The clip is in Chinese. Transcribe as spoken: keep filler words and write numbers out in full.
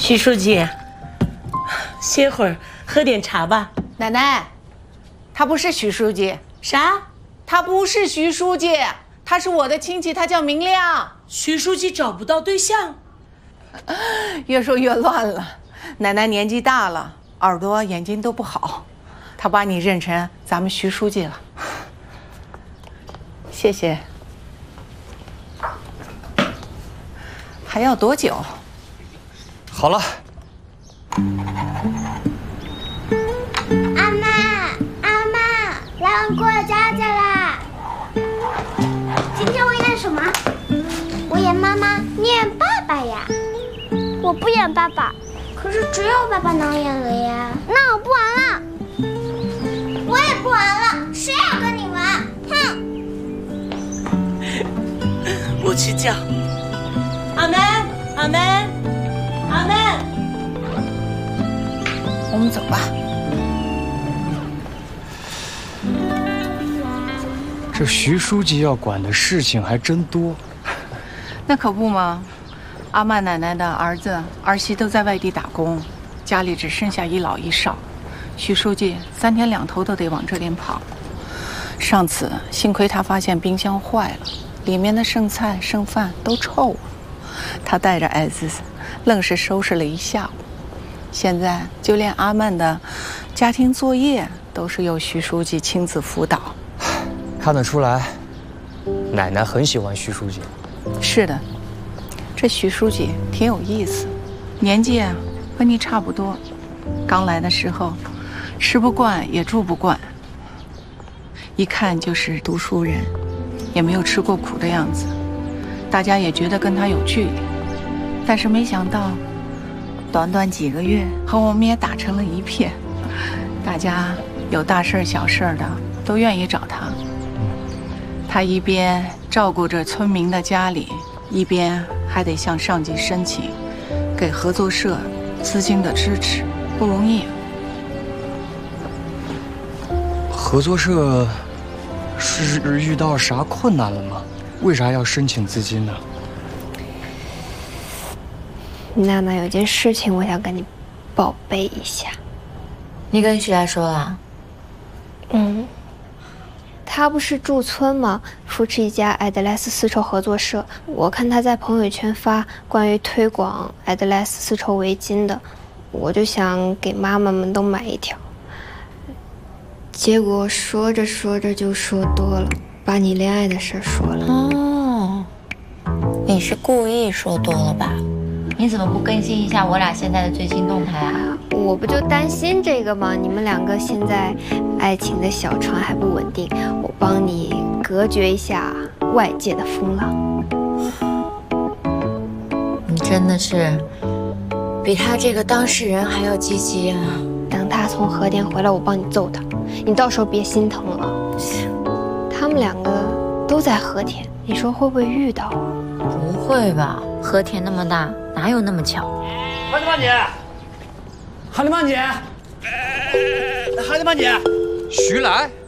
徐书记，歇会儿，喝点茶吧。 奶奶，他不是徐书记。 啥？ 他不是徐书记，他是我的亲戚，他叫明亮。 徐书记找不到对象， 越说越乱了。奶奶年纪大了，耳朵眼睛都不好，他把你认成咱们徐书记了。谢谢。还要多久？ 好了。 阿妈，阿妈，来玩过家家啦！今天我演什么？我演妈妈，你演爸爸呀？我不演爸爸，可是只有爸爸能演了呀。那我不玩了，我也不玩了，谁要跟你玩？哼！ 我去叫。阿门，阿门，阿门。 我们走吧。 这徐书记要管的事情还真多。 那可不嘛，阿曼奶奶的儿子儿媳都在外地打工，家里只剩下一老一少，徐书记三天两头都得往这边跑。上次幸亏他发现冰箱坏了，里面的剩菜剩饭都臭了，他带着艾兹愣是收拾了一下午。现在就连阿曼的家庭作业都是由徐书记亲自辅导。 看得出来，奶奶很喜欢徐书记。 是的，这徐书记挺有意思，年纪啊和你差不多。刚来的时候，吃不惯也住不惯，一看就是读书人，也没有吃过苦的样子。大家也觉得跟他有距离，但是没想到，短短几个月和我们也打成了一片。大家有大事小事的都愿意找他。他一边照顾着村民的家里，一边还得向上级申请给合作社资金的支持，不容易。 合作社是遇到啥困难了吗？为啥要申请资金呢？ 娜娜，有件事情我想跟你报备一下。 你跟徐来说了？ 嗯。他不是驻村吗？扶持一家艾德莱斯丝绸合作社。我看他在朋友圈发关于推广艾德莱斯丝绸围巾的，我就想给妈妈们都买一条。结果说着说着就说多了，把你恋爱的事说了。 哦，你是故意说多了吧？你怎么不更新一下我俩现在的最新动态啊？ 我不就担心这个吗？你们两个现在爱情的小船还不稳定，我帮你隔绝一下外界的风浪。 你真的是比他这个当事人还要积极啊！ 等他从和田回来，我帮你揍他，你到时候别心疼了。他们两个都在和田，你说会不会遇到啊？ 不会吧？和田那么大，哪有那么巧？ 韩丽曼姐，韩丽曼姐，韩丽曼姐， 徐来。